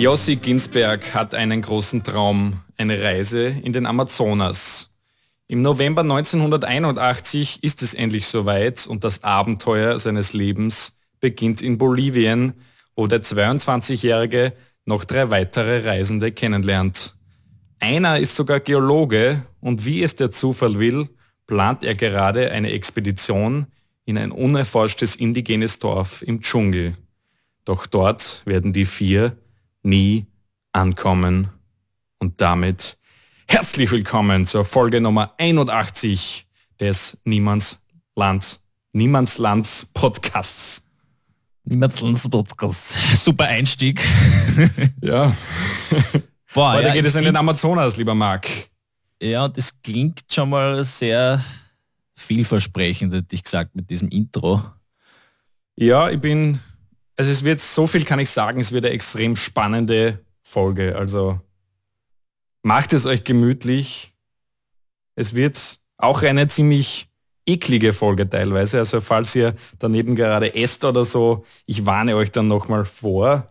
Jossi Ginsberg hat einen großen Traum, eine Reise in den Amazonas. Im November 1981 ist es endlich soweit und das Abenteuer seines Lebens beginnt in Bolivien, wo der 22-Jährige noch 3 weitere Reisende kennenlernt. Einer ist sogar Geologe und wie es der Zufall will, plant er gerade eine Expedition in ein unerforschtes indigenes Dorf im Dschungel. Doch dort werden die 4 nie ankommen. Und damit herzlich willkommen zur Folge Nummer 81 des Niemandslands Podcasts. Niemandslands Podcast. Super Einstieg. Ja. Boah, Heute ja, geht es in den Amazonas, lieber Marc. Ja, das klingt schon mal sehr vielversprechend, hätte ich gesagt, mit diesem Intro. Ja, es wird, so viel kann ich sagen, es wird eine extrem spannende Folge. Also macht es euch gemütlich. Es wird auch eine ziemlich eklige Folge teilweise. Also falls ihr daneben gerade esst oder so, ich warne euch dann nochmal vor.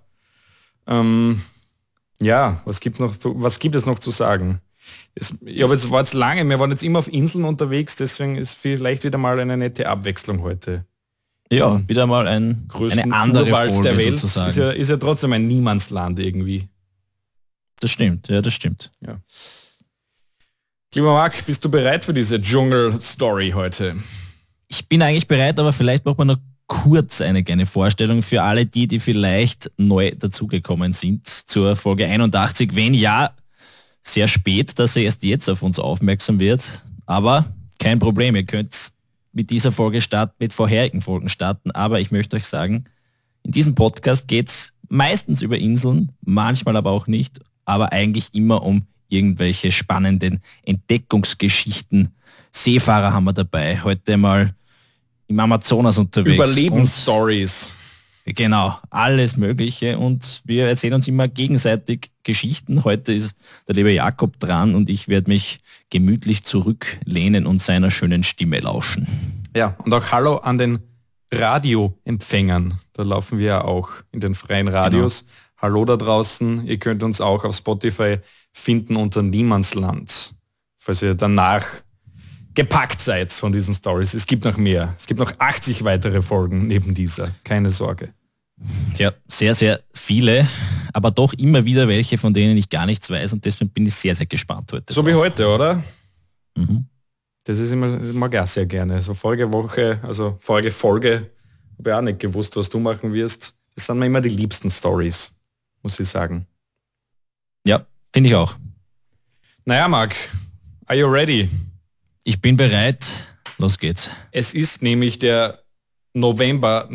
Ja, was gibt es noch zu sagen? Es war jetzt lange, wir waren jetzt immer auf Inseln unterwegs, deswegen ist vielleicht wieder mal eine nette Abwechslung heute. Ja, wieder mal eine andere Urwald Folge der Welt sozusagen. ist ja trotzdem ein Niemandsland irgendwie. Das stimmt, ja, das stimmt. Ja. Lieber Marc, bist du bereit für diese Dschungel-Story heute? Ich bin eigentlich bereit, aber vielleicht macht man noch kurz eine kleine Vorstellung für alle die vielleicht neu dazugekommen sind zur Folge 81. Wenn ja, sehr spät, dass er erst jetzt auf uns aufmerksam wird. Aber kein Problem, ihr könnt mit dieser Folge starten, mit vorherigen Folgen starten. Aber ich möchte euch sagen, in diesem Podcast geht es meistens über Inseln, manchmal aber auch nicht, aber eigentlich immer um irgendwelche spannenden Entdeckungsgeschichten. Seefahrer haben wir dabei, heute mal im Amazonas unterwegs. Überlebensstories. Genau, alles Mögliche und wir erzählen uns immer gegenseitig Geschichten. Heute ist der liebe Jakob dran und ich werde mich gemütlich zurücklehnen und seiner schönen Stimme lauschen. Ja, und auch Hallo an den Radioempfängern. Da laufen wir ja auch in den freien Radios. Genau. Hallo da draußen, ihr könnt uns auch auf Spotify finden unter Niemandsland, falls ihr danach gepackt seid von diesen Stories. Es gibt noch mehr. Es gibt noch 80 weitere Folgen neben dieser. Keine Sorge. Ja, sehr, sehr viele, aber doch immer wieder welche, von denen ich gar nichts weiß und deswegen bin ich sehr, sehr gespannt heute. So drauf. Wie heute, oder? Mhm. Das ist immer, mag ich auch sehr gerne. So vorige Folge, habe ich auch nicht gewusst, was du machen wirst. Das sind mir immer die liebsten Stories, muss ich sagen. Ja, finde ich auch. Naja, Marc, are you ready? Ich bin bereit. Los geht's. Es ist nämlich der November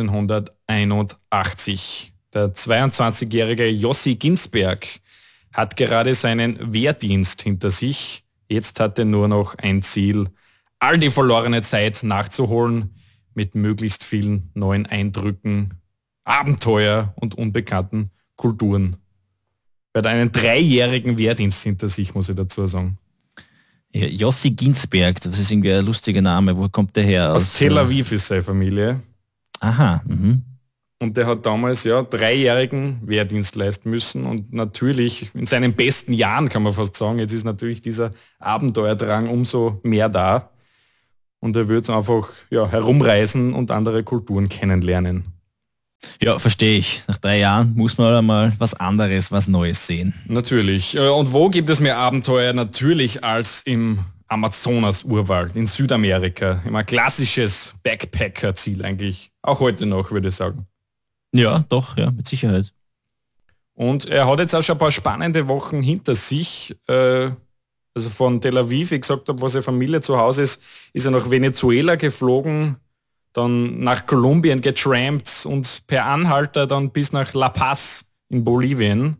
1981. Der 22-jährige Jossi Ginsberg hat gerade seinen Wehrdienst hinter sich. Jetzt hat er nur noch ein Ziel, all die verlorene Zeit nachzuholen mit möglichst vielen neuen Eindrücken, Abenteuer und unbekannten Kulturen. Er hat einen 3-jährigen Wehrdienst hinter sich, muss ich dazu sagen. Ja, Jossi Ginsberg, das ist irgendwie ein lustiger Name. Wo kommt der her? Aus Tel Aviv ist seine Familie. Aha. Mhm. Und der hat damals 3-jährigen Wehrdienst leisten müssen und natürlich in seinen besten Jahren, kann man fast sagen, jetzt ist natürlich dieser Abenteuerdrang umso mehr da. Und er wird einfach herumreisen und andere Kulturen kennenlernen. Ja, verstehe ich. Nach 3 Jahren muss man mal was anderes, was Neues sehen. Natürlich. Und wo gibt es mehr Abenteuer? Natürlich als im Amazonas-Urwald in Südamerika. Immer klassisches Backpacker-Ziel eigentlich. Auch heute noch, würde ich sagen. Ja, doch, ja, mit Sicherheit. Und er hat jetzt auch schon ein paar spannende Wochen hinter sich. Also von Tel Aviv, wie ich gesagt habe, wo seine Familie zu Hause ist, ist er nach Venezuela geflogen, dann nach Kolumbien getrampt und per Anhalter dann bis nach La Paz in Bolivien.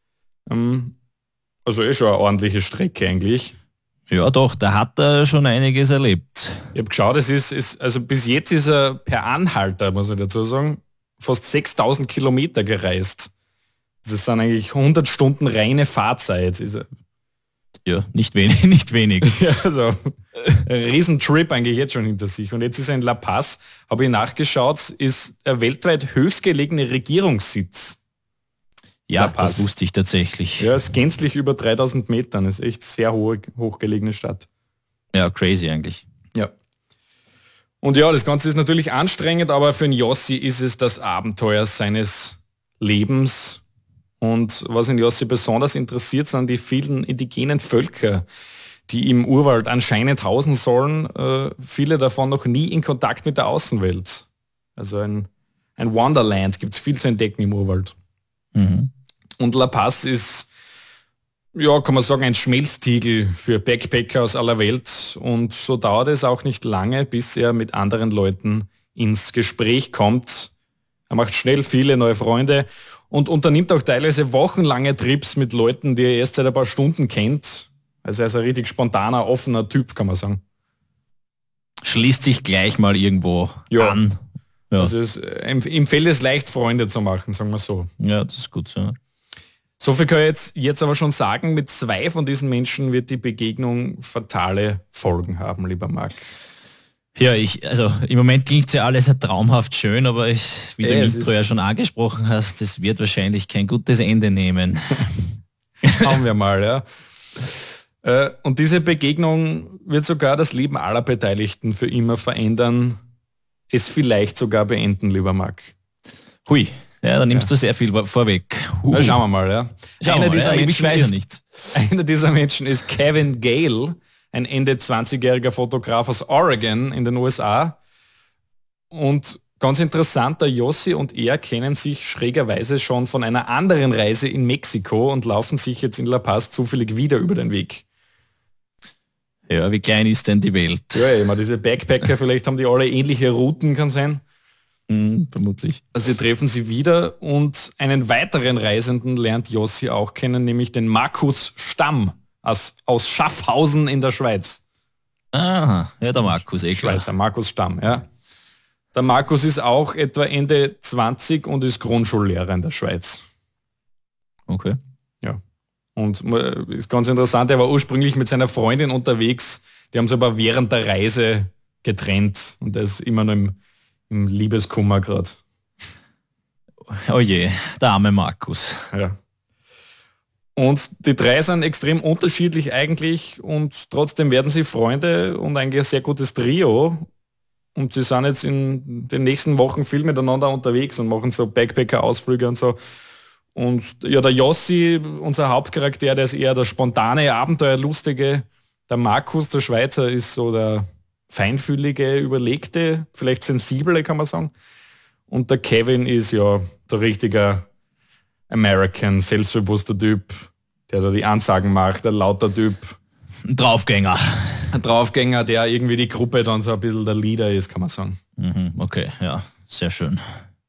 Also schon eine ordentliche Strecke eigentlich. Ja doch, da hat er schon einiges erlebt. Ich habe geschaut, also bis jetzt ist er per Anhalter, muss ich dazu sagen, fast 6000 Kilometer gereist. Das sind eigentlich 100 Stunden reine Fahrzeit. Ja, nicht wenig, nicht wenig. Ja, also ein Riesentrip eigentlich jetzt schon hinter sich. Und jetzt ist er in La Paz, habe ich nachgeschaut, ist der weltweit höchstgelegene Regierungssitz. Ja, La Paz. das wusste ich tatsächlich. Ja, ist gänzlich über 3000 Metern, ist echt sehr hochgelegene Stadt. Ja, crazy eigentlich. Ja. Und ja, das Ganze ist natürlich anstrengend, aber für den Yossi ist es das Abenteuer seines Lebens. Und was in Yossi besonders interessiert, sind die vielen indigenen Völker, die im Urwald anscheinend hausen sollen. Viele davon noch nie in Kontakt mit der Außenwelt. Also ein Wonderland, gibt es viel zu entdecken im Urwald. Mhm. Und La Paz ist, ja, kann man sagen, ein Schmelztiegel für Backpacker aus aller Welt. Und so dauert es auch nicht lange, bis er mit anderen Leuten ins Gespräch kommt. Er macht schnell viele neue Freunde und unternimmt auch teilweise wochenlange Trips mit Leuten, die er erst seit ein paar Stunden kennt. Also er ist ein richtig spontaner, offener Typ, kann man sagen. Schließt sich gleich mal irgendwo Ja. an. Ja. Also ihm fällt es leicht, Freunde zu machen, sagen wir so. Ja, das ist gut. Ja. So viel kann ich jetzt aber schon sagen, mit 2 von diesen Menschen wird die Begegnung fatale Folgen haben, lieber Marc. Ja, also im Moment klingt ja alles ja traumhaft schön, aber wie du im es Intro ja schon angesprochen hast, das wird wahrscheinlich kein gutes Ende nehmen. Schauen wir mal, ja. Und diese Begegnung wird sogar das Leben aller Beteiligten für immer verändern, es vielleicht sogar beenden, lieber Marc. Hui, ja, da nimmst du sehr viel vorweg. Na, schauen wir mal, ja. Einer dieser Menschen ist Kevin Gale, ein Ende 20-jähriger Fotograf aus Oregon in den USA. Und ganz interessant, der Yossi und er kennen sich schrägerweise schon von einer anderen Reise in Mexiko und laufen sich jetzt in La Paz zufällig wieder über den Weg. Ja, wie klein ist denn die Welt? Ja, immer diese Backpacker, vielleicht haben die alle ähnliche Routen, kann sein. Vermutlich. Also die treffen sie wieder und einen weiteren Reisenden lernt Yossi auch kennen, nämlich den Markus Stamm aus Schaffhausen in der Schweiz. Aha, ja, der Markus, Schweizer Markus Stamm, ja. Der Markus ist auch etwa Ende 20 und ist Grundschullehrer in der Schweiz. Okay. Ja. Und ist ganz interessant, er war ursprünglich mit seiner Freundin unterwegs, die haben sich aber während der Reise getrennt und er ist immer noch im Liebeskummer gerade. Oh je, der arme Markus. Ja. Und die 3 sind extrem unterschiedlich eigentlich und trotzdem werden sie Freunde und eigentlich ein sehr gutes Trio. Und sie sind jetzt in den nächsten Wochen viel miteinander unterwegs und machen so Backpacker-Ausflüge und so. Und ja, der Yossi, unser Hauptcharakter, der ist eher der spontane, abenteuerlustige. Der Markus, der Schweizer, ist so der feinfühlige, überlegte, vielleicht sensible, kann man sagen. Und der Kevin ist ja der richtige American, selbstbewusster Typ, der da die Ansagen macht, der lauter Typ. Ein Draufgänger. Ein Draufgänger, der irgendwie die Gruppe dann so ein bisschen der Leader ist, kann man sagen. Okay, ja, sehr schön.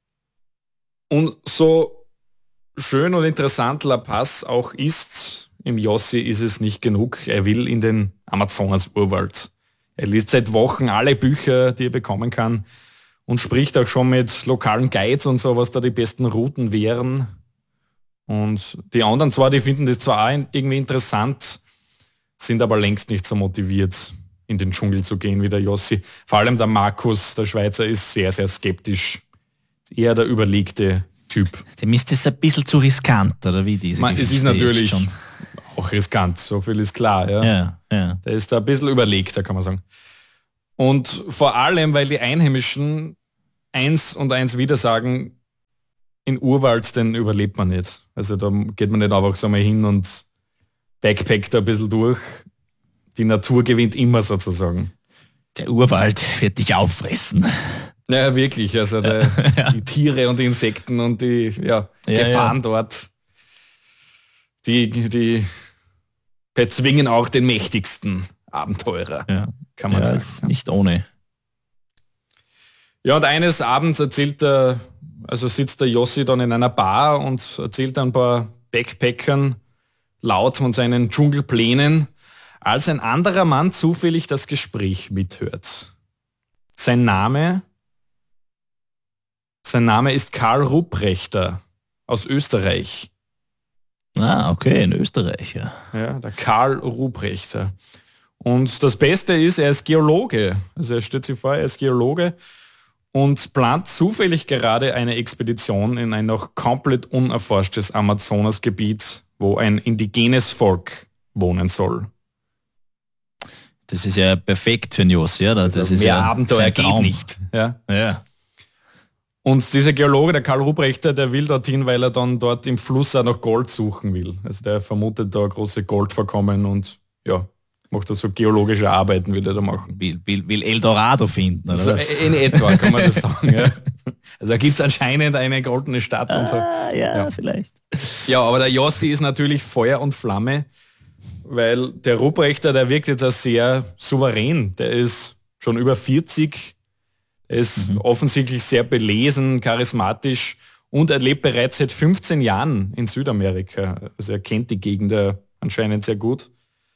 Und so schön und interessant La Paz auch ist, im Yossi ist es nicht genug. Er will in den Amazonas-Urwald. Er liest seit Wochen alle Bücher, die er bekommen kann und spricht auch schon mit lokalen Guides und so, was da die besten Routen wären. Und die anderen zwar, die finden das zwar auch irgendwie interessant, sind aber längst nicht so motiviert, in den Dschungel zu gehen wie der Yossi. Vor allem der Markus, der Schweizer, ist sehr, sehr skeptisch. Eher der überlegte Typ. Dem ist das ein bisschen zu riskant, oder wie diese Geschichte? Es ist natürlich schon auch riskant, so viel ist klar. Ja. Der ist da ein bisschen überlegter, kann man sagen. Und vor allem, weil die Einheimischen 1 und 1 wieder sagen, in Urwald, den überlebt man nicht. Also da geht man nicht einfach so mal hin und backpackt ein bisschen durch. Die Natur gewinnt immer sozusagen. Der Urwald wird dich auffressen. Ja, wirklich. Also die Tiere und die Insekten und die Gefahren dort, die bezwingen auch den mächtigsten Abenteurer, kann man sagen. Ist nicht ohne. Ja, und eines Abends sitzt der Yossi dann in einer Bar und erzählt ein paar Backpackern laut von seinen Dschungelplänen, als ein anderer Mann zufällig das Gespräch mithört. Sein Name ist Karl Rupprechter aus Österreich. Ah, okay, in Österreich, ja. Ja, der Karl Rupprechter. Und das Beste ist, er ist Geologe. Also er stellt sich vor, er ist Geologe und plant zufällig gerade eine Expedition in ein noch komplett unerforschtes Amazonasgebiet, wo ein indigenes Volk wohnen soll. Das ist ja perfekt für Jossi, oder? Das Also ist mehr ja Abenteuer geht nicht. Ja. Ja. Und dieser Geologe, der Karl Ruprechter, der will dorthin, weil er dann dort im Fluss auch noch Gold suchen will. Also der vermutet da große Goldvorkommen und ja, macht da so geologische Arbeiten, will er da machen. Will Eldorado finden, oder Also was? in etwa kann man das sagen. Ja. Also da gibt es anscheinend eine goldene Stadt und so. Ja, vielleicht. Ja, aber der Jossi ist natürlich Feuer und Flamme, weil der Ruprechter, der wirkt jetzt auch sehr souverän. Der ist schon über 40, er ist offensichtlich sehr belesen, charismatisch und er lebt bereits seit 15 Jahren in Südamerika. Also er kennt die Gegend anscheinend sehr gut.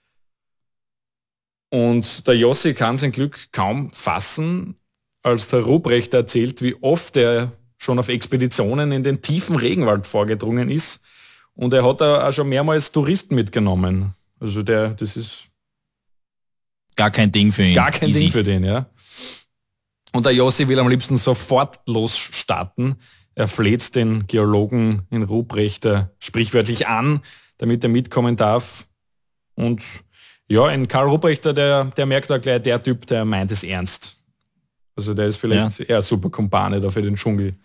Und der Jossi kann sein Glück kaum fassen, als der Ruprechter erzählt, wie oft er schon auf Expeditionen in den tiefen Regenwald vorgedrungen ist. Und er hat da auch schon mehrmals Touristen mitgenommen. Also das ist gar kein Ding für ihn. Gar kein Ding für den, ja. Und der Jossi will am liebsten sofort losstarten. Er fleht den Geologen in Ruprechter sprichwörtlich an, damit er mitkommen darf. Und ja, in Karl Ruprechter, der merkt auch gleich, der Typ, der meint es ernst. Also der ist vielleicht eher super Kumpane da für den Dschungel.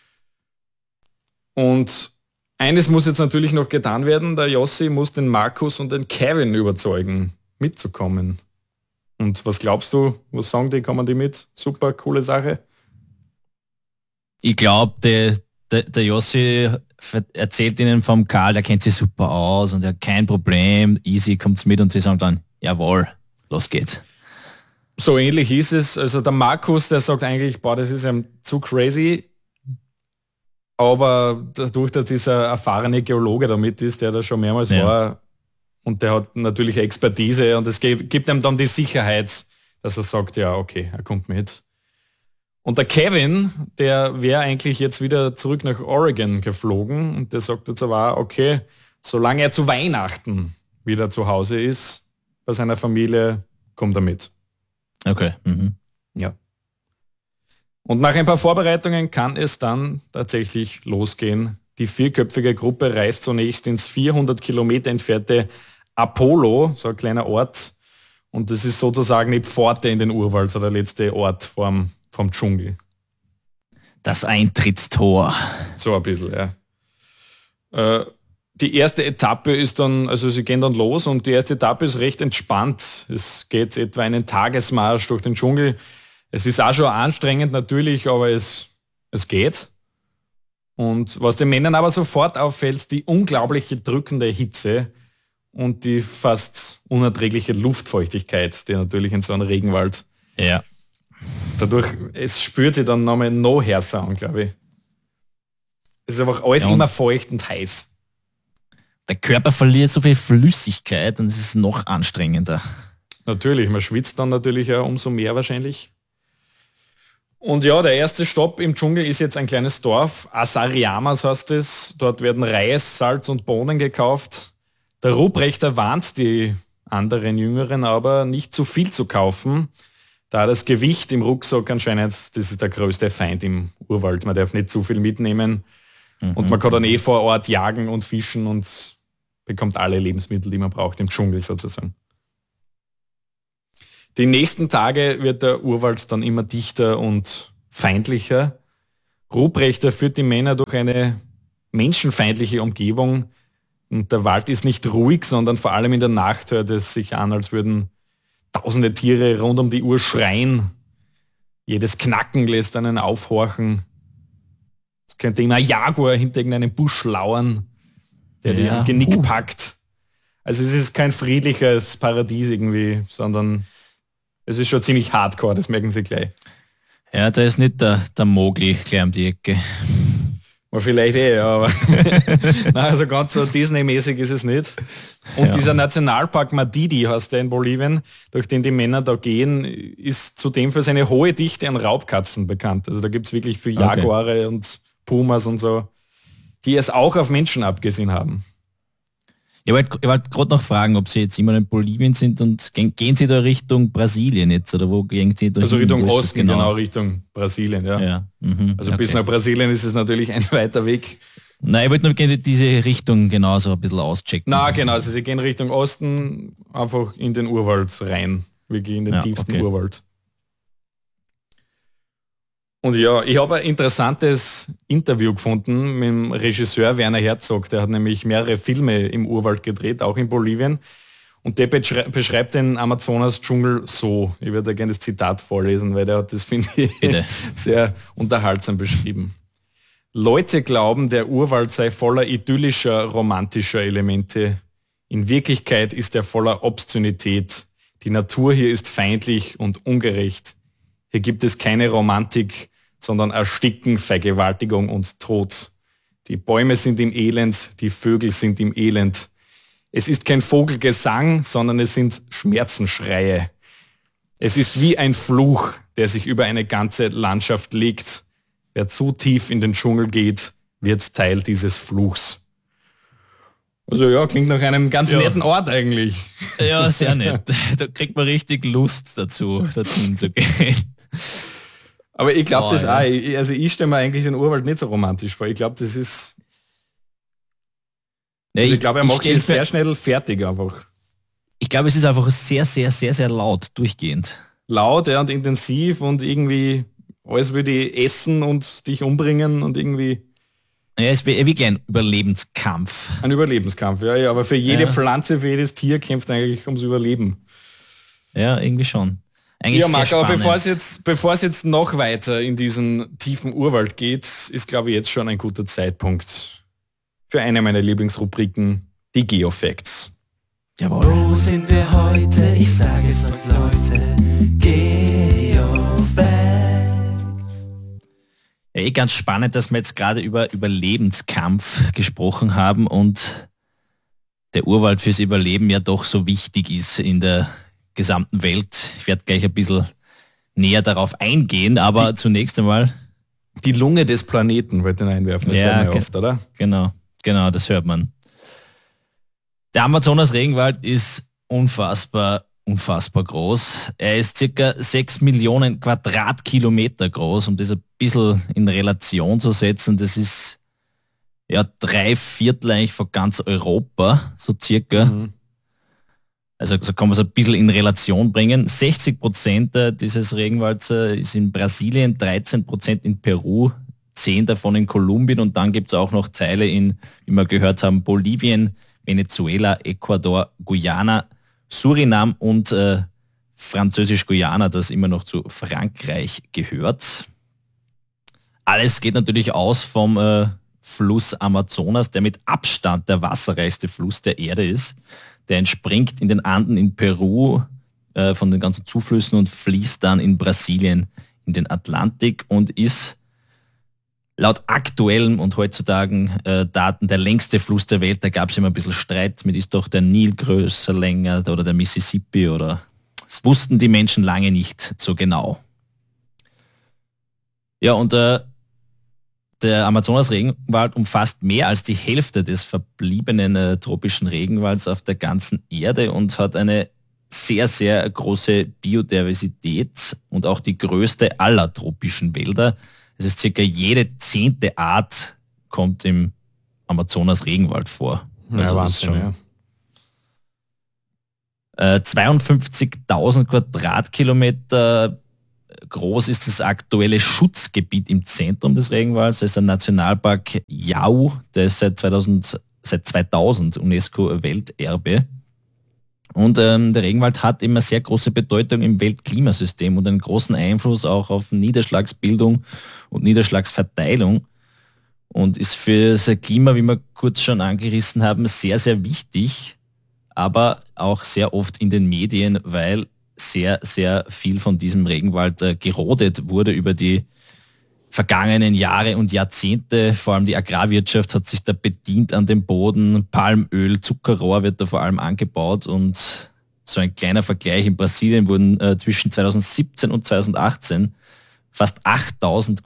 Und eines muss jetzt natürlich noch getan werden. Der Jossi muss den Markus und den Kevin überzeugen, mitzukommen. Und was glaubst du, was sagen die, kommen die mit? Super, coole Sache. Ich glaube, der Jossi erzählt ihnen vom Karl, der kennt sich super aus und er hat kein Problem, easy, kommt's mit und sie sagen dann, jawohl, los geht's. So ähnlich ist es. Also der Markus, der sagt eigentlich, boah, das ist ihm zu crazy. Aber dadurch, dass dieser erfahrene Geologe damit ist, der da schon mehrmals war, und der hat natürlich eine Expertise und es gibt ihm dann die Sicherheit, dass er sagt, ja, okay, er kommt mit. Und der Kevin, der wäre eigentlich jetzt wieder zurück nach Oregon geflogen und der sagt jetzt aber, okay, solange er zu Weihnachten wieder zu Hause ist, bei seiner Familie, kommt er mit. Okay. Mhm. Ja. Und nach ein paar Vorbereitungen kann es dann tatsächlich losgehen. Die vierköpfige Gruppe reist zunächst ins 400 Kilometer entfernte Apollo, so ein kleiner Ort. Und das ist sozusagen die Pforte in den Urwald, so der letzte Ort vom Dschungel. Das Eintrittstor. So ein bisschen, ja. Die erste Etappe ist dann, also sie gehen dann los und die erste Etappe ist recht entspannt. Es geht etwa einen Tagesmarsch durch den Dschungel. Es ist auch schon anstrengend natürlich, aber es geht. Und was den Männern aber sofort auffällt, die unglaubliche drückende Hitze und die fast unerträgliche Luftfeuchtigkeit, die natürlich in so einem Regenwald. Ja. Dadurch, es spürt sich dann nochmal noch härter an, glaube ich. Es ist einfach alles immer feucht und heiß. Der Körper verliert so viel Flüssigkeit und es ist noch anstrengender. Natürlich, man schwitzt dann natürlich auch umso mehr wahrscheinlich. Und ja, der erste Stopp im Dschungel ist jetzt ein kleines Dorf, Asariamas heißt es. Dort werden Reis, Salz und Bohnen gekauft. Der Ruprechter warnt die anderen Jüngeren aber, nicht zu viel zu kaufen, da das Gewicht im Rucksack anscheinend, das ist der größte Feind im Urwald. Man darf nicht zu viel mitnehmen. Und man kann dann vor Ort jagen und fischen und bekommt alle Lebensmittel, die man braucht im Dschungel sozusagen. Die nächsten Tage wird der Urwald dann immer dichter und feindlicher. Ruprechter führt die Männer durch eine menschenfeindliche Umgebung und der Wald ist nicht ruhig, sondern vor allem in der Nacht hört es sich an, als würden tausende Tiere rund um die Uhr schreien. Jedes Knacken lässt einen aufhorchen. Es könnte immer ein Jaguar hinter irgendeinem Busch lauern, der dir am Genick packt. Also es ist kein friedliches Paradies irgendwie, sondern es ist schon ziemlich hardcore, das merken sie gleich. Ja, da ist nicht der Mowgli gleich um die Ecke. Oder vielleicht aber nein, also ganz so Disney-mäßig ist es nicht. Und dieser Nationalpark Madidi heißt der in Bolivien, durch den die Männer da gehen, ist zudem für seine hohe Dichte an Raubkatzen bekannt. Also da gibt es wirklich für Jaguare und Pumas und so, die es auch auf Menschen abgesehen haben. Ich wollte gerade noch fragen, ob Sie jetzt immer in Bolivien sind und gehen Sie da Richtung Brasilien jetzt oder wo gehen Sie da Also hin? Richtung Wo ist das Osten, genau Richtung Brasilien, ja. Ja. Also bis nach Brasilien ist es natürlich ein weiter Weg. Nein, ich wollte nur gerne diese Richtung genauso ein bisschen auschecken. Na genau, also sie gehen Richtung Osten, einfach in den Urwald rein. Wir gehen in den tiefsten Urwald. Und ja, ich habe ein interessantes Interview gefunden mit dem Regisseur Werner Herzog. Der hat nämlich mehrere Filme im Urwald gedreht, auch in Bolivien. Und der beschreibt den Amazonas-Dschungel so. Ich würde da gerne das Zitat vorlesen, weil der hat das, finde ich, sehr unterhaltsam beschrieben. Leute glauben, der Urwald sei voller idyllischer, romantischer Elemente. In Wirklichkeit ist er voller Obszönität. Die Natur hier ist feindlich und ungerecht. Hier gibt es keine Romantik, sondern Ersticken, Vergewaltigung und Tod. Die Bäume sind im Elend, die Vögel sind im Elend. Es ist kein Vogelgesang, sondern es sind Schmerzensschreie. Es ist wie ein Fluch, der sich über eine ganze Landschaft legt. Wer zu tief in den Dschungel geht, wird Teil dieses Fluchs. Also ja, klingt nach einem ganz netten Ort eigentlich. Ja, sehr nett. Da kriegt man richtig Lust dazu, dorthin zu gehen. Aber ich glaube das auch. Ich stelle mir eigentlich den Urwald nicht so romantisch vor. Ich glaube, das ist... Also ich glaube, er macht es sehr schnell fertig einfach. Ich glaube, es ist einfach sehr, sehr, sehr, sehr laut, durchgehend. Laut, ja, und intensiv und irgendwie alles würde ich essen und dich umbringen und irgendwie... Ja, es wäre wirklich ein Überlebenskampf. Ein Überlebenskampf, ja, aber für jede Pflanze, für jedes Tier kämpft eigentlich ums Überleben. Ja, irgendwie schon. Eigentlich ja, Marc, aber bevor es jetzt noch weiter in diesen tiefen Urwald geht, ist, glaube ich, jetzt schon ein guter Zeitpunkt für eine meiner Lieblingsrubriken, die Geofacts. Jawohl. Wo sind wir heute? Ich sage es euch, Leute. Geofacts. Ja, ganz spannend, dass wir jetzt gerade über Überlebenskampf gesprochen haben und der Urwald fürs Überleben ja doch so wichtig ist in der gesamten Welt. Ich werde gleich ein bisschen näher darauf eingehen, aber zunächst einmal... Die Lunge des Planeten, wollte ich einwerfen, das hört man ja oft, oder? Genau, das hört man. Der Amazonas-Regenwald ist unfassbar groß. Er ist circa 6 Millionen Quadratkilometer groß, um das ein bisschen in Relation zu setzen. Das ist ja 3/4 eigentlich von ganz Europa, so circa. Mhm. Also so kann man es ein bisschen in Relation bringen. 60% dieses Regenwalds ist in Brasilien, 13% in Peru, 10 davon in Kolumbien und dann gibt es auch noch Teile in, wie wir gehört haben, Bolivien, Venezuela, Ecuador, Guyana, Surinam und Französisch-Guyana, das immer noch zu Frankreich gehört. Alles geht natürlich aus vom Fluss Amazonas, der mit Abstand der wasserreichste Fluss der Erde ist. Der entspringt in den Anden in Peru von den ganzen Zuflüssen und fließt dann in Brasilien in den Atlantik und ist laut aktuellen und heutzutage Daten der längste Fluss der Welt. Da gab es immer ein bisschen Streit mit, ist doch der Nil größer, länger oder der Mississippi oder... Das wussten die Menschen lange nicht so genau. Ja, und der Amazonas-Regenwald umfasst mehr als die Hälfte des verbliebenen tropischen Regenwalds auf der ganzen Erde und hat eine sehr, sehr große Biodiversität und auch die größte aller tropischen Wälder. Es ist circa jede 10. Art kommt im Amazonas-Regenwald vor. Also Wahnsinn, ja. 52.000 Quadratkilometer groß ist das aktuelle Schutzgebiet im Zentrum des Regenwalds. Das ist ein Nationalpark Jau, der ist seit 2000 UNESCO-Welterbe. Und der Regenwald hat immer sehr große Bedeutung im Weltklimasystem und einen großen Einfluss auch auf Niederschlagsbildung und Niederschlagsverteilung und ist für das Klima, wie wir kurz schon angerissen haben, sehr, sehr wichtig, aber auch sehr oft in den Medien, weil sehr, sehr viel von diesem Regenwald gerodet wurde über die vergangenen Jahre und Jahrzehnte. Vor allem die Agrarwirtschaft hat sich da bedient an dem Boden. Palmöl, Zuckerrohr wird da vor allem angebaut und so ein kleiner Vergleich. In Brasilien wurden zwischen 2017 und 2018 fast 8.000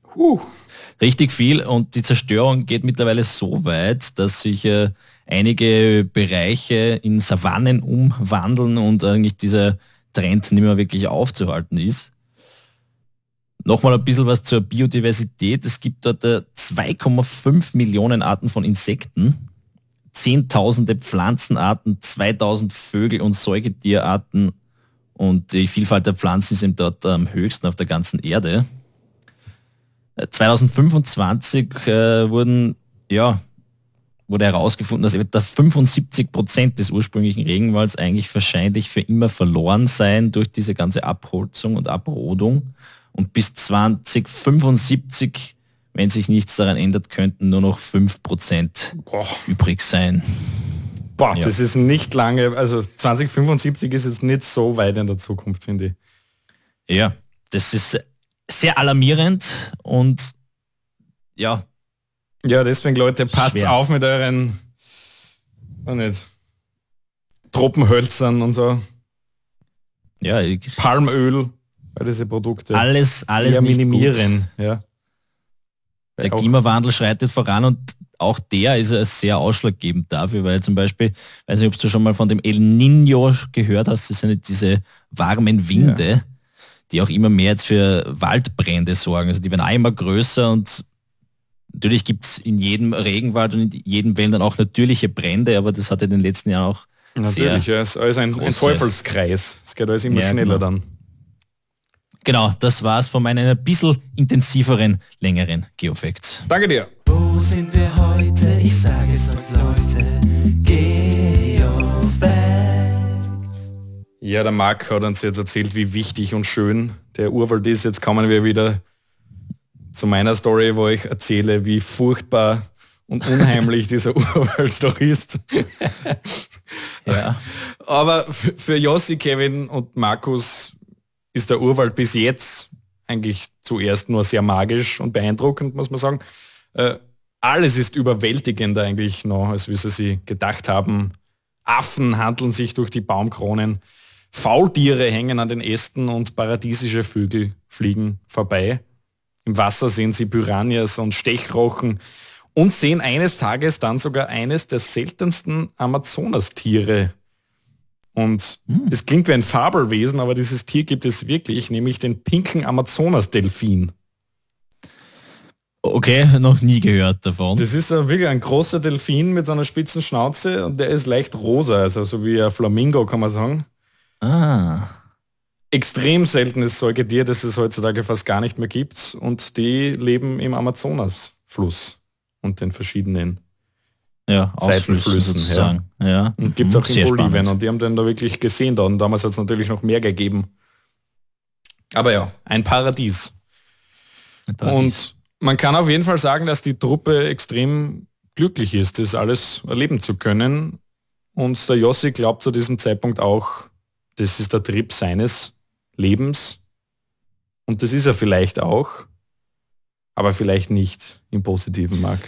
Richtig viel, und die Zerstörung geht mittlerweile so weit, dass sich einige Bereiche in Savannen umwandeln und eigentlich dieser Trend nicht mehr wirklich aufzuhalten ist. Nochmal ein bisschen was zur Biodiversität. Es gibt dort 2,5 Millionen Arten von Insekten, Zehntausende Pflanzenarten, 2000 Vögel- und Säugetierarten, und die Vielfalt der Pflanzen ist eben dort am höchsten auf der ganzen Erde. 2025 wurde herausgefunden, dass etwa 75% des ursprünglichen Regenwalds eigentlich wahrscheinlich für immer verloren seien durch diese ganze Abholzung und Abrodung. Und bis 2075, wenn sich nichts daran ändert, könnten nur noch 5% übrig sein. Boah, Ja. das ist nicht lange, also 2075 ist jetzt nicht so weit in der Zukunft, finde ich. Ja, das ist sehr alarmierend, und ja, Ja, deswegen Leute, passt Schwer. auf mit euren Tropenhölzern und so, ja, Palmöl, all diese Produkte. alles eher nicht minimieren. Ja. Gut. Der Auch- Klimawandel schreitet voran, und auch der ist ja sehr ausschlaggebend dafür, weil zum Beispiel, weiß nicht, ob du schon mal von dem El Niño gehört hast, das sind diese warmen Winde, die auch immer mehr jetzt für Waldbrände sorgen. Also die werden auch immer größer, und natürlich gibt es in jedem Regenwald und in jedem Wäldern auch natürliche Brände, aber das hat ja in den letzten Jahren auch Natürlich, sehr... ja, ist alles ein große- Teufelskreis. Es geht alles immer Ja, schneller genau. dann. Genau, das war's von meinen ein bisschen intensiveren, längeren Geofacts. Danke dir. Wo sind wir heute? Ich sage es euch, Leute. Geofacts. Ja, der Marc hat uns jetzt erzählt, wie wichtig und schön der Urwald ist. Jetzt kommen wir wieder zu meiner Story, wo ich erzähle, wie furchtbar und unheimlich dieser Urwald doch ist. Ja. Aber für Jossi, Kevin und Markus ist der Urwald bis jetzt eigentlich zuerst nur sehr magisch und beeindruckend, muss man sagen. Alles ist überwältigender eigentlich noch, als wie sie sich gedacht haben. Affen handeln sich durch die Baumkronen, Faultiere hängen an den Ästen und paradiesische Vögel fliegen vorbei. Im Wasser sehen sie Piranhas und Stechrochen und sehen eines Tages dann sogar eines der seltensten Amazonastiere. Und es klingt wie ein Fabelwesen, aber dieses Tier gibt es wirklich, nämlich den pinken Amazonas-Delfin. Okay, noch nie gehört davon. Das ist wirklich ein großer Delfin mit so einer spitzen Schnauze, und der ist leicht rosa, also so wie ein Flamingo, kann man sagen. Extrem seltenes Säugetier, das es heutzutage fast gar nicht mehr gibt, und die leben im Amazonasfluss und den verschiedenen Ja, Seitenflüssen, sozusagen. Ja. Und gibt es auch in Sehr Bolivien, spannend. und die haben den da wirklich gesehen da, und damals hat es natürlich noch mehr gegeben. Aber ja, ein Paradies. Ein Paradies. Und man kann auf jeden Fall sagen, dass die Truppe extrem glücklich ist, das alles erleben zu können. Und der Jossi glaubt zu diesem Zeitpunkt auch, das ist der Trip seines Lebens. Und das ist er vielleicht auch, aber vielleicht nicht im positiven, Marc.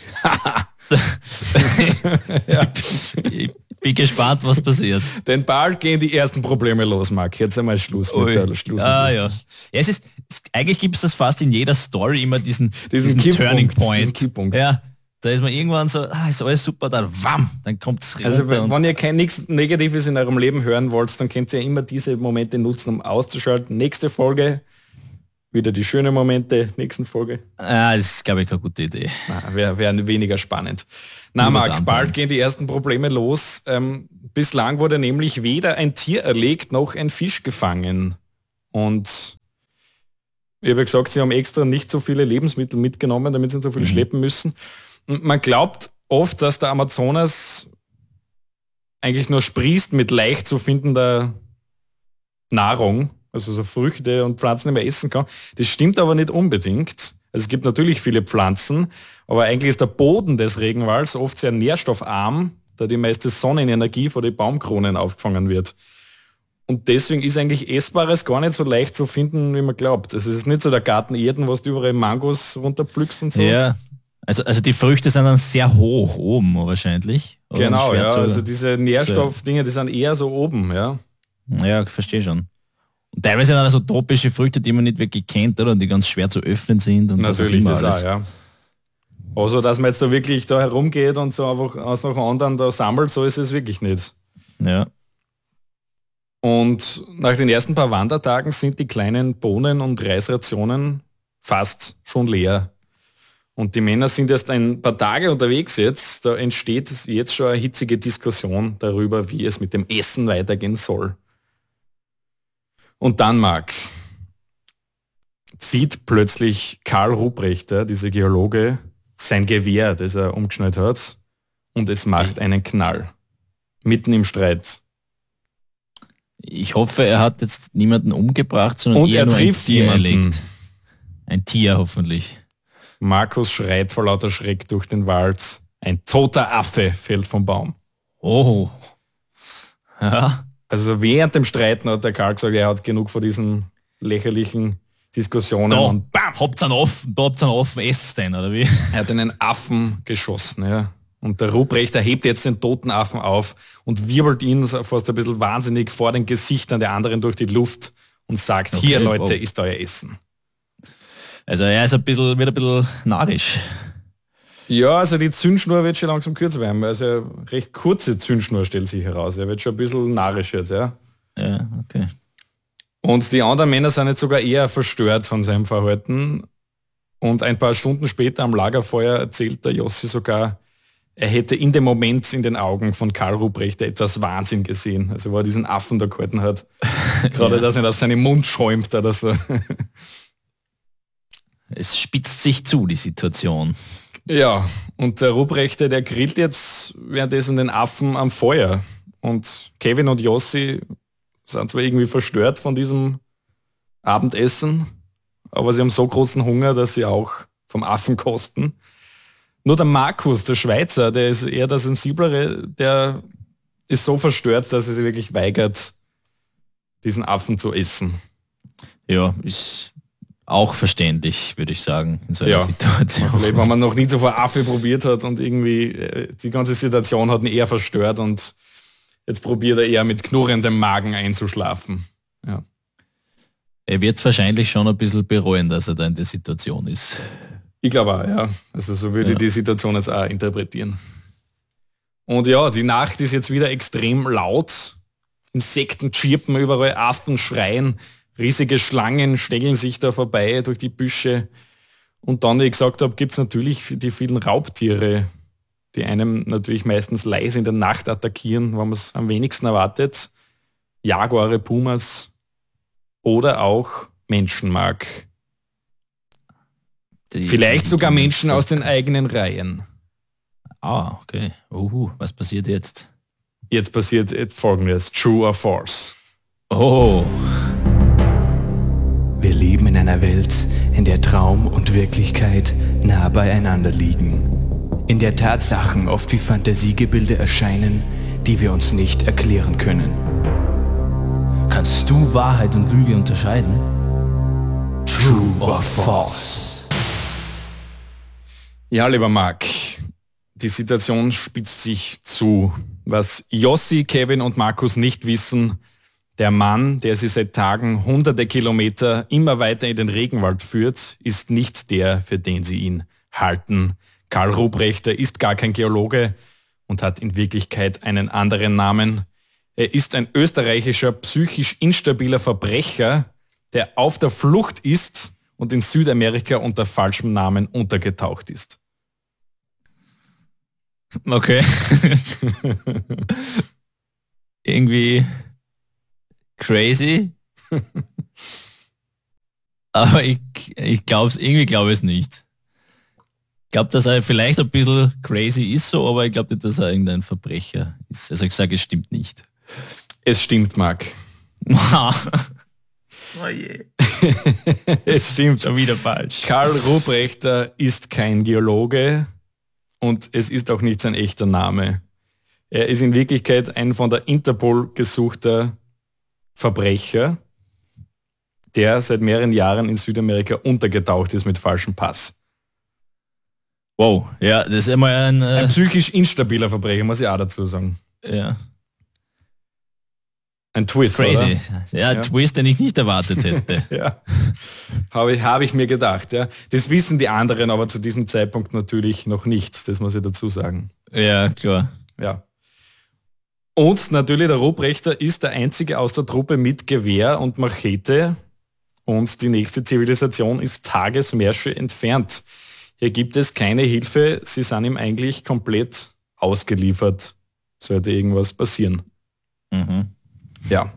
Ich bin gespannt, was passiert. Denn bald gehen die ersten Probleme los, Marc. Jetzt einmal Schluss mit der Schluss. mit Ja. lustig. Ja, eigentlich gibt es das fast in jeder Story immer diesen Kipppunkt, Turning diesen Point. Kipppunkt. Ja, da ist man irgendwann so, ist alles super, dann wham, dann kommt es runter. Also und wenn ihr nichts Negatives in eurem Leben hören wollt, dann könnt ihr immer diese Momente nutzen, um auszuschalten. Nächste Folge, wieder die schönen Momente, nächsten Folge. das ist, glaube ich, keine gute Idee. Wäre weniger spannend. Na Nur Marc, dran bald bleiben. gehen die ersten Probleme los. Bislang wurde nämlich weder ein Tier erlegt, noch ein Fisch gefangen. Und ich habe ja gesagt, sie haben extra nicht so viele Lebensmittel mitgenommen, damit sie nicht so viel schleppen müssen. Und man glaubt oft, dass der Amazonas eigentlich nur sprießt mit leicht zu findender Nahrung, also so Früchte und Pflanzen, die man essen kann. Das stimmt aber nicht unbedingt. Also es gibt natürlich viele Pflanzen, aber eigentlich ist der Boden des Regenwalds oft sehr nährstoffarm, da die meiste Sonnenenergie von den Baumkronen aufgefangen wird. Und deswegen ist eigentlich Essbares gar nicht so leicht zu finden, wie man glaubt. Also es ist nicht so der Garten Eden, wo du überall Mangos runterpflückst und so. Ja, also die Früchte sind dann sehr hoch oben wahrscheinlich. Oder Genau, schwer ja. zu- Also diese Nährstoffdinge, die sind eher so oben, ja. Ja, ich verstehe schon. Und teilweise dann so tropische Früchte, die man nicht wirklich kennt, oder? Und die ganz schwer zu öffnen sind. Und Natürlich, das alles. auch, ja. Also, dass man jetzt da wirklich da herumgeht und so einfach eins nach dem anderen da sammelt, so ist es wirklich nicht. Ja. Und nach den ersten paar Wandertagen sind die kleinen Bohnen- und Reisrationen fast schon leer. Und die Männer sind erst ein paar Tage unterwegs jetzt. Da entsteht jetzt schon eine hitzige Diskussion darüber, wie es mit dem Essen weitergehen soll. Und dann, Marc, zieht plötzlich Karl Ruprechter, dieser Geologe, sein Gewehr, das er umgeschnallt hat, und es macht einen Knall. Mitten im Streit. Ich hoffe, er hat jetzt niemanden umgebracht, sondern Und eher er nur trifft ein Tier jemanden. erlegt. Ein Tier hoffentlich. Markus schreit vor lauter Schreck durch den Wald. Ein toter Affe fällt vom Baum. Oh. Ja. Also während dem Streiten hat der Karl gesagt, er hat genug von diesen lächerlichen Diskussionen. Da, Und habt einen offen, esst den, oder wie? er hat einen Affen geschossen. Ja. Und der Ruprechter hebt jetzt den toten Affen auf und wirbelt ihn fast ein bisschen wahnsinnig vor den Gesichtern der anderen durch die Luft und sagt, Okay, hier Leute, wow. ist euer Essen. Also er ist wird ein bisschen narrisch. Ja, also die Zündschnur wird schon langsam kürzer werden. Also eine recht kurze Zündschnur stellt sich heraus. Er wird schon ein bisschen narrisch jetzt, ja. Ja, okay. Und die anderen Männer sind jetzt sogar eher verstört von seinem Verhalten. Und ein paar Stunden später am Lagerfeuer erzählt der Jossi sogar, er hätte in dem Moment in den Augen von Karl Ruprechter etwas Wahnsinn gesehen. Also wo er diesen Affen da gehalten hat. Gerade, dass er aus seinem Mund schäumt oder so. Es spitzt sich zu, die Situation. Ja, und der Ruprechter, der grillt jetzt währenddessen den Affen am Feuer. Und Kevin und Jossi sind zwar irgendwie verstört von diesem Abendessen, aber sie haben so großen Hunger, dass sie auch vom Affen kosten. Nur der Markus, der Schweizer, der ist eher der Sensiblere, der ist so verstört, dass er sich wirklich weigert, diesen Affen zu essen. Ja, ist auch verständlich, würde ich sagen, in so einer Ja. Situation. Vielleicht, wenn man noch nie zuvor Affe probiert hat und irgendwie die ganze Situation hat ihn eher verstört und jetzt probiert er eher mit knurrendem Magen einzuschlafen. Ja. Er wird es wahrscheinlich schon ein bisschen bereuen, dass er da in der Situation ist. Ich glaube auch, ja. Also so würde ich die Situation jetzt auch interpretieren. Und ja, die Nacht ist jetzt wieder extrem laut. Insekten chirpen überall, Affen schreien, riesige Schlangen stängeln sich da vorbei durch die Büsche. Und dann, wie ich gesagt habe, gibt es natürlich die vielen Raubtiere, die einem natürlich meistens leise in der Nacht attackieren, wenn man es am wenigsten erwartet. Jaguare, Pumas oder auch Menschen mag. Vielleicht sogar Menschen aus den eigenen Reihen. Ah, okay. Was passiert jetzt? Jetzt passiert Folgendes, True or False. Oh, Wir leben in einer Welt, in der Traum und Wirklichkeit nah beieinander liegen. In der Tatsachen oft wie Fantasiegebilde erscheinen, die wir uns nicht erklären können. kannst du Wahrheit und Lüge unterscheiden? True or false? Ja, lieber Marc, die Situation spitzt sich zu. Was Jossi, Kevin und Markus nicht wissen, der Mann, der sie seit Tagen hunderte Kilometer immer weiter in den Regenwald führt, ist nicht der, für den sie ihn halten. Karl Ruprechter ist gar kein Geologe und hat in Wirklichkeit einen anderen Namen. Er ist ein österreichischer psychisch instabiler Verbrecher, der auf der Flucht ist und in Südamerika unter falschem Namen untergetaucht ist. Okay. Irgendwie crazy. Aber ich glaube es nicht. Ich glaube, dass er vielleicht ein bisschen crazy ist so, aber ich glaube nicht, dass er irgendein Verbrecher ist. Also ich sage, es stimmt nicht. Es stimmt, Marc. Oh je. Es stimmt. Schon wieder falsch. Karl Ruprechter ist kein Geologe und es ist auch nicht sein echter Name. Er ist in Wirklichkeit ein von der Interpol gesuchter Verbrecher, der seit mehreren Jahren in Südamerika untergetaucht ist mit falschem Pass. Wow, ja, das ist einmal Ein psychisch instabiler Verbrecher, muss ich auch dazu sagen. ja. Ein Twist, Crazy. oder? Ja, Twist, den ich nicht erwartet hätte. Ja, habe ich mir gedacht. Ja. Das wissen die anderen aber zu diesem Zeitpunkt natürlich noch nicht, das muss ich dazu sagen. Ja, klar. Ja. Und natürlich der Ruprechter ist der einzige aus der Truppe mit Gewehr und Machete und die nächste Zivilisation ist Tagesmärsche entfernt. Hier gibt es keine Hilfe, sie sind ihm eigentlich komplett ausgeliefert, sollte irgendwas passieren. Mhm. Ja.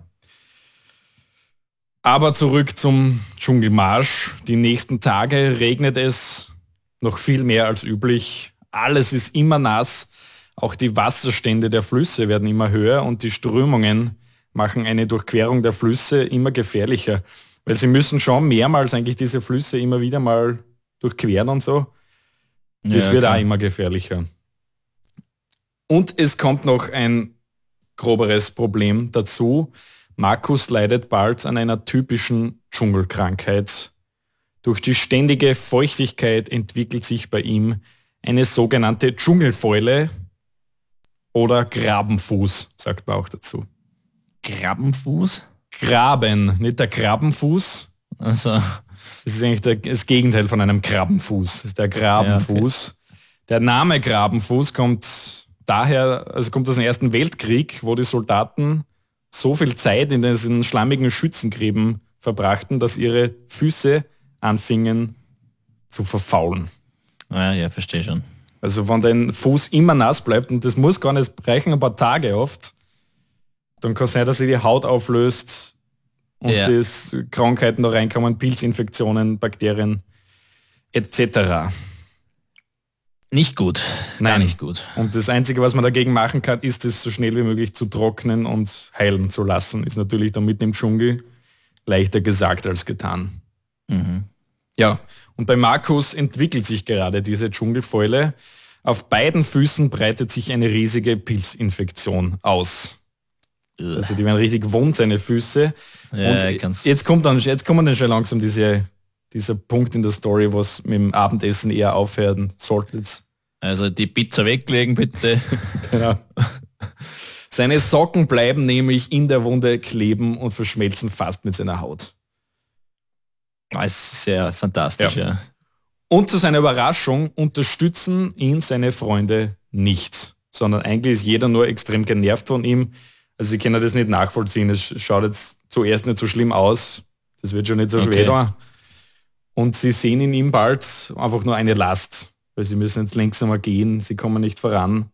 Aber zurück zum Dschungelmarsch. Die nächsten Tage regnet es noch viel mehr als üblich. Alles ist immer nass. Auch die Wasserstände der Flüsse werden immer höher und die Strömungen machen eine Durchquerung der Flüsse immer gefährlicher. Weil sie müssen schon mehrmals eigentlich diese Flüsse immer wieder mal durchqueren und so. Das wird auch immer gefährlicher. Und es kommt noch ein groberes Problem dazu. Markus leidet bald an einer typischen Dschungelkrankheit. Durch die ständige Feuchtigkeit entwickelt sich bei ihm eine sogenannte Dschungelfäule oder Grabenfuß, sagt man auch dazu. Grabenfuß? Graben, nicht der Krabbenfuß. Also. Das ist eigentlich das Gegenteil von einem Krabbenfuß. Das ist der Grabenfuß. Ja, okay. Der Name Grabenfuß kommt kommt aus dem Ersten Weltkrieg, wo die Soldaten so viel Zeit in diesen schlammigen Schützengräben verbrachten, dass ihre Füße anfingen zu verfaulen. Ja, verstehe schon. Also wenn dein Fuß immer nass bleibt, und das muss gar nicht reichen, ein paar Tage oft, dann kann es sein, dass sich die Haut auflöst und das Krankheiten da reinkommen, Pilzinfektionen, Bakterien etc. Nicht gut. Nein, nicht gut. Und das Einzige, was man dagegen machen kann, ist es so schnell wie möglich zu trocknen und heilen zu lassen. Ist natürlich dann mitten im Dschungel leichter gesagt als getan. Mhm. Ja, und bei Markus entwickelt sich gerade diese Dschungelfäule. Auf beiden Füßen breitet sich eine riesige Pilzinfektion aus. Also die werden richtig wund, seine Füße. Ja, und jetzt kommt dann schon langsam dieser Punkt in der Story, was mit dem Abendessen eher aufhören sollte. Also die Pizza weglegen, bitte. Genau. Seine Socken bleiben nämlich in der Wunde kleben und verschmelzen fast mit seiner Haut. Das ist sehr fantastisch, ja. Und zu seiner Überraschung unterstützen ihn seine Freunde nicht, sondern eigentlich ist jeder nur extrem genervt von ihm. Also sie können das nicht nachvollziehen. Es schaut jetzt zuerst nicht so schlimm aus. Das wird schon nicht so schwer da. Und sie sehen in ihm bald einfach nur eine Last, weil sie müssen jetzt langsamer gehen, sie kommen nicht voran.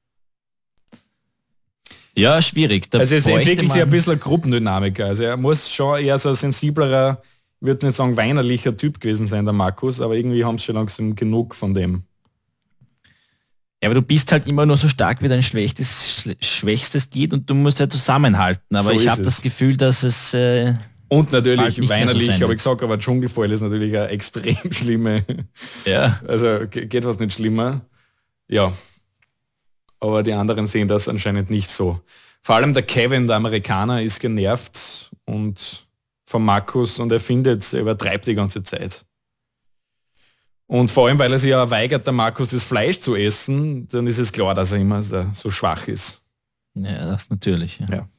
Ja, schwierig. Also es entwickelt sich ein bisschen Gruppendynamik. Also er muss schon eher so ein sensiblerer, ich würde nicht sagen weinerlicher Typ gewesen sein, der Markus, aber irgendwie haben sie schon langsam genug von dem. Ja, aber du bist halt immer nur so stark, wie dein Schwächstes geht und du musst ja zusammenhalten. Aber so ich habe das Gefühl, dass es... und natürlich weinerlich, habe ich gesagt, aber Dschungelfäule ist natürlich eine extrem schlimme. Ja. Also geht was nicht schlimmer. Ja. Aber die anderen sehen das anscheinend nicht so. Vor allem der Kevin, der Amerikaner, ist genervt und von Markus und er übertreibt die ganze Zeit. Und vor allem, weil er sich ja weigert, der Markus das Fleisch zu essen, dann ist es klar, dass er immer so schwach ist. Ja, das natürlich. Ja.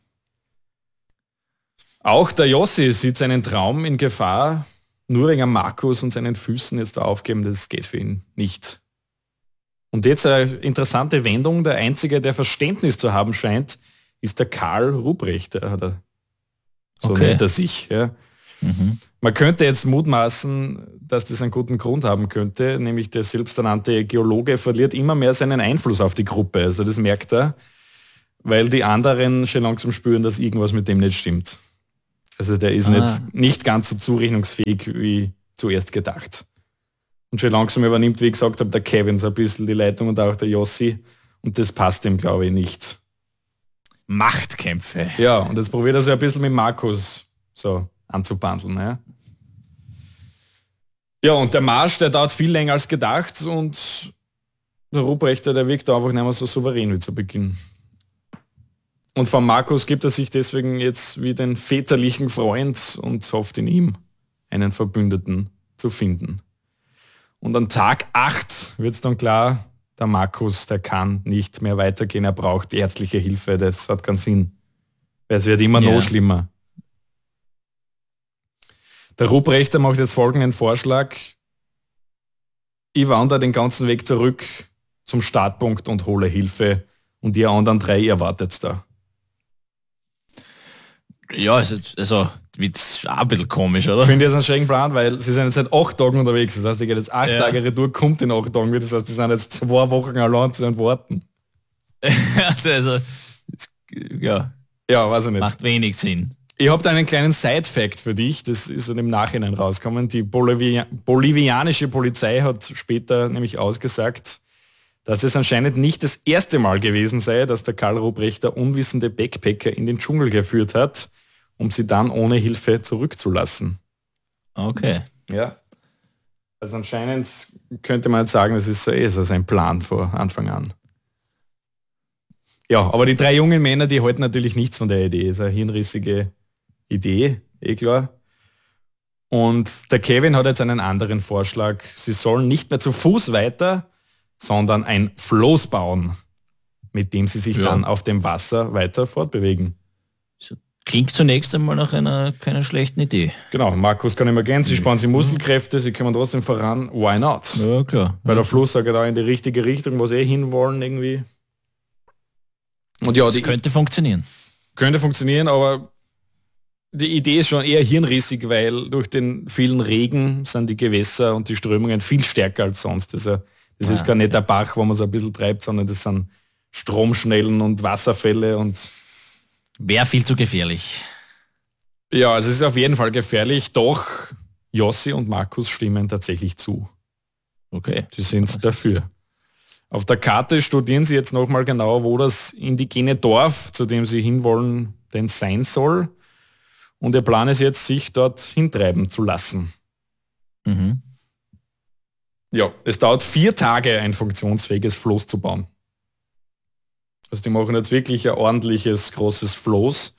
Auch der Jossi sieht seinen Traum in Gefahr, nur wegen Markus und seinen Füßen jetzt aufgeben, das geht für ihn nicht. Und jetzt eine interessante Wendung, der Einzige, der Verständnis zu haben scheint, ist der Karl Ruprechter. So nennt er sich. Ja. Mhm. Man könnte jetzt mutmaßen, dass das einen guten Grund haben könnte, nämlich der selbsternannte Geologe verliert immer mehr seinen Einfluss auf die Gruppe. Also das merkt er, weil die anderen schon langsam spüren, dass irgendwas mit dem nicht stimmt. Also der ist nicht ganz so zurechnungsfähig wie zuerst gedacht. Und schon langsam übernimmt, wie ich gesagt habe, der Kevin so ein bisschen die Leitung und auch der Jossi. Und das passt ihm, glaube ich, nicht. Machtkämpfe. Ja, und jetzt probiert er so ein bisschen mit Markus so anzubandeln. Ja. Ja, und der Marsch, der dauert viel länger als gedacht und der Ruprechter, der wirkt einfach nicht mehr so souverän wie zu Beginn. Und von Markus gibt er sich deswegen jetzt wie den väterlichen Freund und hofft in ihm, einen Verbündeten zu finden. Und an Tag 8 wird es dann klar, der Markus, der kann nicht mehr weitergehen, er braucht ärztliche Hilfe, das hat keinen Sinn. Weil es wird immer noch schlimmer. Der Ruprechter macht jetzt folgenden Vorschlag. Ich wandere den ganzen Weg zurück zum Startpunkt und hole Hilfe. Und ihr anderen 3, ihr wartet da. Ja, also wird auch ein bisschen komisch, oder? Ich finde jetzt einen schrägen Plan, weil sie sind jetzt seit 8 Tagen unterwegs. Das heißt, die geht jetzt 8 Tage Retour, kommt in 8 Tagen wieder. Das heißt, die sind jetzt 2 Wochen allein zu warten. Also, ja, weiß ich nicht. Macht wenig Sinn. Ich habe da einen kleinen Side-Fact für dich, das ist dann im Nachhinein rausgekommen. Die bolivianische Polizei hat später nämlich ausgesagt, dass es anscheinend nicht das erste Mal gewesen sei, dass der Karl Ruprechter unwissende Backpacker in den Dschungel geführt hat, um sie dann ohne Hilfe zurückzulassen. Okay. Ja. Also anscheinend könnte man jetzt sagen, das ist so sein Plan vor Anfang an. Ja, aber die 3 jungen Männer, die halten natürlich nichts von der Idee. Das ist eine hirnrissige Idee, klar. Und der Kevin hat jetzt einen anderen Vorschlag. Sie sollen nicht mehr zu Fuß weiter, sondern ein Floß bauen, mit dem sie sich dann auf dem Wasser weiter fortbewegen. Klingt zunächst einmal nach keiner schlechten Idee. Genau, Markus kann immer gern, sie sparen sich Muskelkräfte, sie kommen trotzdem voran, why not? Ja, klar. Weil der Fluss sagt da in die richtige Richtung, wo sie hinwollen irgendwie. Und ja, das könnte funktionieren. Könnte funktionieren, aber die Idee ist schon eher hirnrissig, weil durch den vielen Regen sind die Gewässer und die Strömungen viel stärker als sonst. Also, das ist gar nicht der Bach, wo man so ein bisschen treibt, sondern das sind Stromschnellen und Wasserfälle und... Wäre viel zu gefährlich. Ja, also es ist auf jeden Fall gefährlich, doch Jossi und Markus stimmen tatsächlich zu. Okay. Sie sind dafür. Auf der Karte studieren sie jetzt nochmal genau, wo das indigene Dorf, zu dem sie hinwollen, denn sein soll. Und ihr Plan ist jetzt, sich dort hintreiben zu lassen. Mhm. Ja, es dauert 4 Tage, ein funktionsfähiges Floß zu bauen. Also die machen jetzt wirklich ein ordentliches, großes Floß.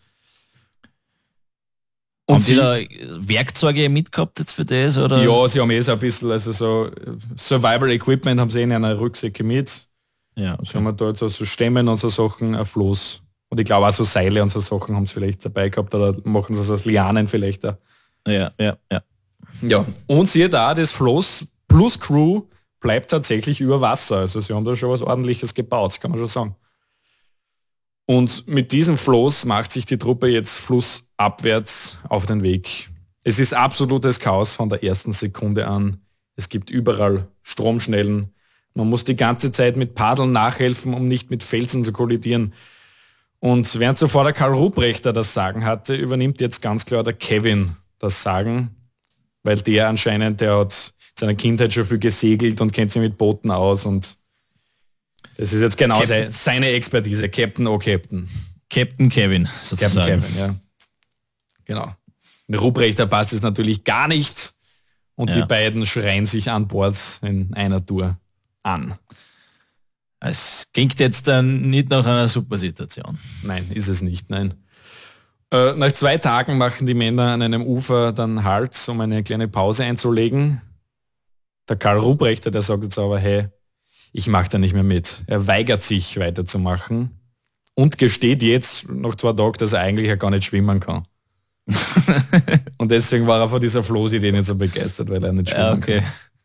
Und haben Sie da Werkzeuge mitgehabt jetzt für das? Oder? Ja, sie haben so ein bisschen, also so Survival Equipment haben sie in einer Rucksäcke mit. Ja, okay. So haben wir da jetzt so Stämmen und so Sachen, ein Floß. Und ich glaube auch so Seile und so Sachen haben sie vielleicht dabei gehabt oder machen sie es aus Lianen vielleicht da. Ja. Ja, und siehe da, das Floß plus Crew bleibt tatsächlich über Wasser. Also sie haben da schon was Ordentliches gebaut, kann man schon sagen. Und mit diesem Floß macht sich die Truppe jetzt flussabwärts auf den Weg. Es ist absolutes Chaos von der ersten Sekunde an. Es gibt überall Stromschnellen. Man muss die ganze Zeit mit Paddeln nachhelfen, um nicht mit Felsen zu kollidieren. Und während zuvor der Karl Ruprechter das Sagen hatte, übernimmt jetzt ganz klar der Kevin das Sagen, weil der anscheinend, der hat in seiner Kindheit schon viel gesegelt und kennt sich mit Booten aus und das ist jetzt genau seine Expertise. Captain Captain. Captain Kevin, sozusagen. Captain Kevin, ja. Genau. Der Ruprechter passt es natürlich gar nicht und die beiden schreien sich an Bord in einer Tour an. Es klingt jetzt dann nicht nach einer super Situation. Nein, ist es nicht, nein. Nach 2 Tagen machen die Männer an einem Ufer dann Halt, um eine kleine Pause einzulegen. Der Karl Ruprechter, der sagt jetzt aber, hey, ich mache da nicht mehr mit. Er weigert sich weiterzumachen und gesteht jetzt nach 2 Tagen, dass er eigentlich ja gar nicht schwimmen kann. Und deswegen war er von dieser Floßidee nicht so begeistert, weil er nicht schwimmen kann.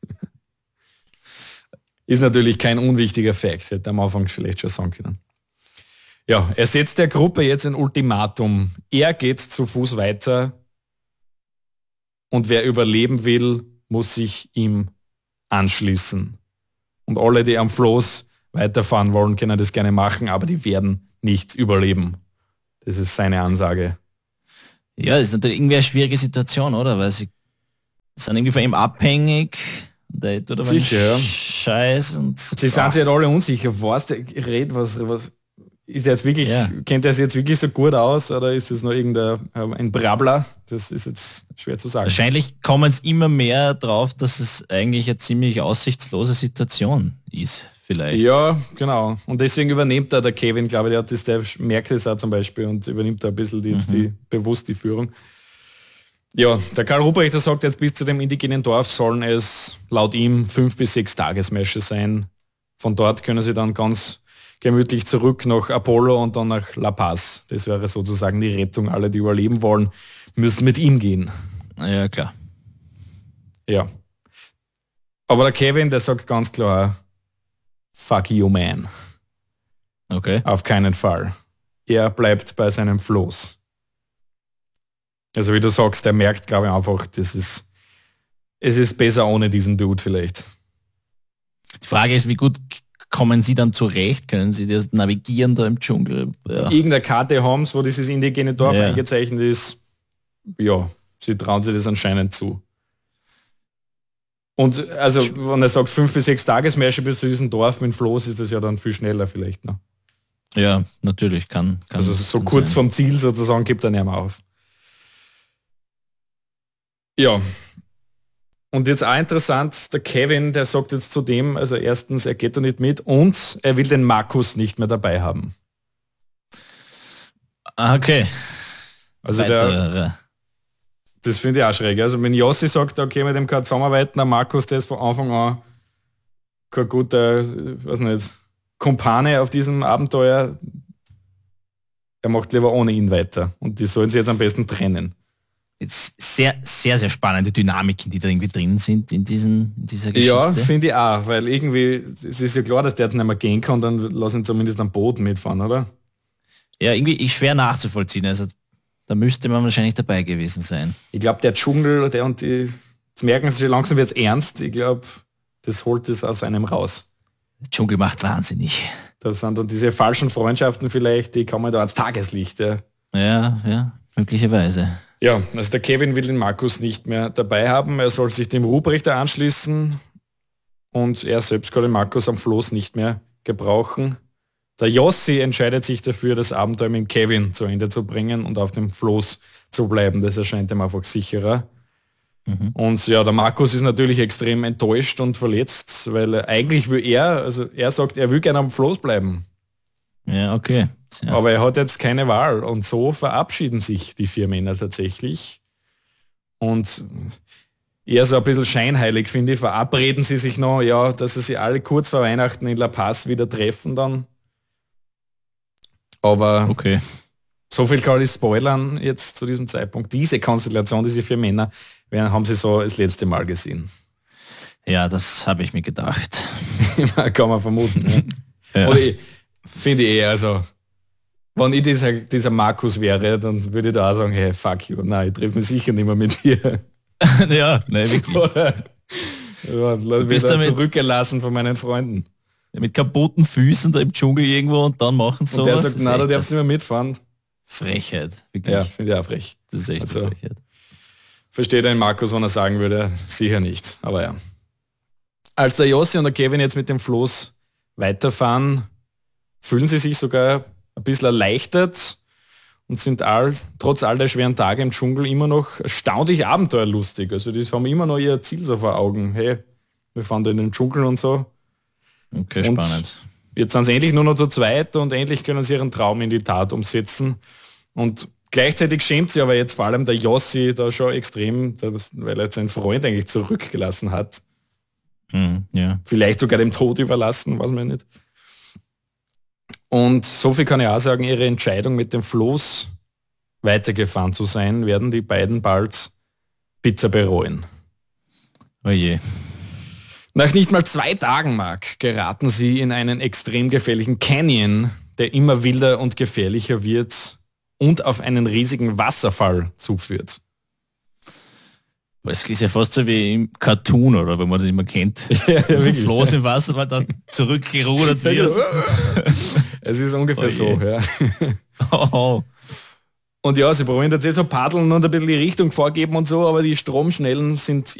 Ist natürlich kein unwichtiger Fakt, hätte am Anfang vielleicht schon sagen können. Ja, er setzt der Gruppe jetzt ein Ultimatum. Er geht zu Fuß weiter und wer überleben will, muss sich ihm anschließen. Und alle, die am Floß weiterfahren wollen, können das gerne machen, aber die werden nicht überleben. Das ist seine Ansage. Ja, das ist natürlich irgendwie eine schwierige Situation, oder? Weil sie sind irgendwie von ihm abhängig. Der tut aber sicher, Scheiß und... Sie sind sich halt alle unsicher. Was der redet, was ist der jetzt wirklich, kennt er sich jetzt wirklich so gut aus oder ist das nur ein Brabbler? Das ist jetzt schwer zu sagen. Wahrscheinlich kommen es immer mehr drauf, dass es eigentlich eine ziemlich aussichtslose Situation ist, vielleicht. Ja, genau. Und deswegen übernimmt der Kevin, glaube ich, der merkt es auch zum Beispiel und übernimmt da ein bisschen bewusst die Führung. Ja, der Karl Ruprechter sagt jetzt, bis zu dem indigenen Dorf sollen es laut ihm 5 bis 6 Tagesmärsche sein. Von dort können sie dann ganz gemütlich zurück nach Apollo und dann nach La Paz. Das wäre sozusagen die Rettung. Alle, die überleben wollen, müssen mit ihm gehen. Ja, klar. Ja. Aber der Kevin, der sagt ganz klar, fuck you, man. Okay. Auf keinen Fall. Er bleibt bei seinem Floß. Also wie du sagst, der merkt, glaube ich, einfach, es ist besser ohne diesen Dude vielleicht. Die Frage ist, wie gut kommen Sie dann zurecht? Können Sie das navigieren da im Dschungel? Ja. Irgendeine Karte haben sie, wo dieses indigene Dorf eingezeichnet ist. Ja, sie trauen sich das anscheinend zu. Und also, wenn er sagt 5 bis 6 Tagesmärsche bis zu diesem Dorf mit dem Floß, ist das ja dann viel schneller vielleicht noch. Ja, natürlich kann also so kurz sein. vom Ziel sozusagen gibt er nicht mehr auf. Ja. Und jetzt auch interessant, der Kevin, der sagt jetzt zu dem, also erstens, er geht da nicht mit und er will den Markus nicht mehr dabei haben. Okay. Also das finde ich auch schräg. Also wenn Jossi sagt, okay, mit dem kann zusammenarbeiten, der Markus, der ist von Anfang an kein guter, weiß nicht, Kumpane auf diesem Abenteuer. Er macht lieber ohne ihn weiter. Und die sollen sich jetzt am besten trennen. Jetzt sehr, sehr, sehr spannende Dynamiken, die da irgendwie drin sind in dieser Geschichte. Ja, finde ich auch, weil irgendwie, es ist ja klar, dass der nicht mehr gehen kann, dann lass ihn zumindest am Boden mitfahren, oder? Ja, irgendwie schwer nachzuvollziehen. Also da müsste man wahrscheinlich dabei gewesen sein. Ich glaube, der Dschungel, der und die, jetzt merken sie, langsam wird es ernst. Ich glaube, das holt es aus einem raus. Der Dschungel macht wahnsinnig. Da sind dann diese falschen Freundschaften vielleicht, die kommen da ans Tageslicht. Ja, möglicherweise. Ja, also der Kevin will den Markus nicht mehr dabei haben. Er soll sich dem Ruprechter anschließen und er selbst kann den Markus am Floß nicht mehr gebrauchen. Der Jossi entscheidet sich dafür, das Abenteuer mit Kevin zu Ende zu bringen und auf dem Floß zu bleiben. Das erscheint ihm einfach sicherer. Mhm. Und ja, der Markus ist natürlich extrem enttäuscht und verletzt, weil eigentlich will er sagt, er will gerne am Floß bleiben. Ja, okay. Ja. Aber er hat jetzt keine Wahl und so verabschieden sich die 4 Männer tatsächlich. Und eher so ein bisschen scheinheilig, finde ich, verabreden sie sich noch, ja, dass sie sich alle kurz vor Weihnachten in La Paz wieder treffen dann. Aber okay. So viel kann ich spoilern jetzt zu diesem Zeitpunkt. Diese Konstellation, diese 4 Männer, haben sie so das letzte Mal gesehen. Ja, das habe ich mir gedacht. Kann man vermuten. Ja. Oder finde ich eher, also wenn ich dieser Markus wäre, dann würde ich da auch sagen, hey, fuck you, nein, ich treffe mich sicher nicht mehr mit dir. Ja, nein, wirklich. Lass mich da zurückgelassen von meinen Freunden. Mit kaputten Füßen da im Dschungel irgendwo und dann machen sie sowas. Und der sagt, nein, du darfst nicht mehr mitfahren. Frechheit, wirklich. Ja, finde ich auch frech. Das ist echt eine Frechheit. Versteht den Markus, wenn er sagen würde, sicher nicht, aber ja. Als der Jossi und der Kevin jetzt mit dem Floß weiterfahren, fühlen sie sich sogar ein bisschen erleichtert und sind trotz all der schweren Tage im Dschungel immer noch erstaunlich abenteuerlustig. Also die haben immer noch ihr Ziel so vor Augen. Hey, wir fahren da in den Dschungel und so. Okay, und spannend. Jetzt sind sie endlich nur noch zu zweit und endlich können sie ihren Traum in die Tat umsetzen. Und gleichzeitig schämt sie aber jetzt vor allem der Jossi da schon extrem, weil er jetzt seinen Freund eigentlich zurückgelassen hat. Ja. Vielleicht sogar dem Tod überlassen, weiß man nicht. Und so viel kann ich auch sagen, ihre Entscheidung mit dem Floß weitergefahren zu sein, werden die beiden bald bitter bereuen. Oh je. Nach nicht mal 2 Tagen, Marc, geraten sie in einen extrem gefährlichen Canyon, der immer wilder und gefährlicher wird und auf einen riesigen Wasserfall zuführt. Es ist ja fast so wie im Cartoon, oder wenn man das immer kennt. Ja, so ein Floß im Wasser, weil dann zurückgerudert wird. Es ist ungefähr so, ja. Oh. Und ja, sie probieren jetzt so paddeln und ein bisschen die Richtung vorgeben und so, aber die Stromschnellen sind